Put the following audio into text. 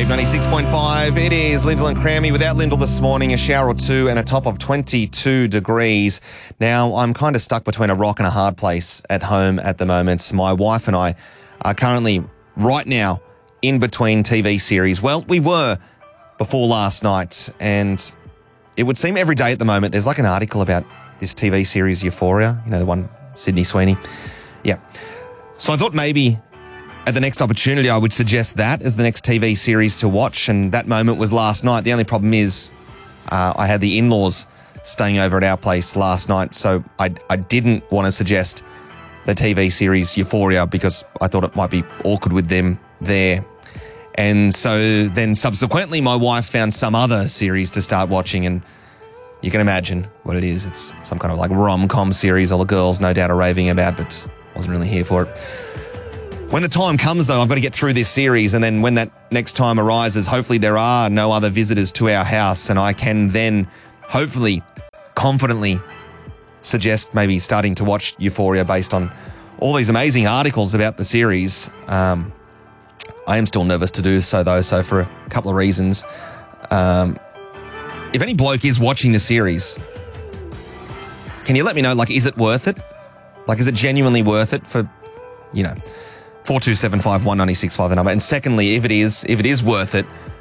Wave 96.5. It is Lyndall and Crammy. Without Lyndall this morning, a shower or two and a top of 22 degrees. Now, I'm kind of stuck between a rock and a hard place at home at the moment. My wife and I are currently, right now, in between TV series. Well, we were before last night, and it would seem every day at the moment there's like an article about this TV series Euphoria, you know, the one, Sydney Sweeney. Yeah. So I thought maybe at the next opportunity I would suggest that as the next TV series to watch, and that moment was last night. The only problem is I had the in-laws staying over at our place last night, so I didn't want to suggest the TV series Euphoria because I thought it might be awkward with them there. And so then subsequently my wife found some other series to start watching, and you can imagine what it is. It's some kind of like rom-com series all the girls no doubt are raving about, but wasn't really here for it. When the time comes, though, I've got to get through this series, and then when that next time arises, hopefully there are no other visitors to our house, and I can then hopefully confidently suggest maybe starting to watch Euphoria based on all these amazing articles about the series. I am still nervous to do so, though, so for a couple of reasons. If any bloke is watching the series, can you let me know, like, is it worth it? Like, is it genuinely worth it for, you know, 4275 1965 the number? And secondly, if it is worth it,